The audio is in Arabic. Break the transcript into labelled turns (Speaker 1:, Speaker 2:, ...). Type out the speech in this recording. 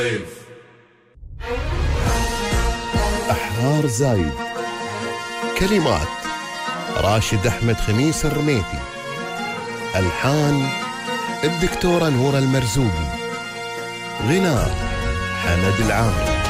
Speaker 1: أحرار زايد. كلمات راشد أحمد خميس الرميتي. ألحان الدكتورة نورة المرزوقي. غناء حمد العامري.